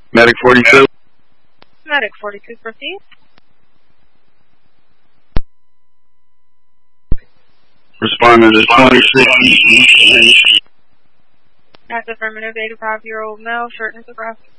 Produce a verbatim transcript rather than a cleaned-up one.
Medic forty-two. Medic forty-two, proceed. Responding to twenty-six. That's affirmative, eighty-five-year-old male, shirtness of breath.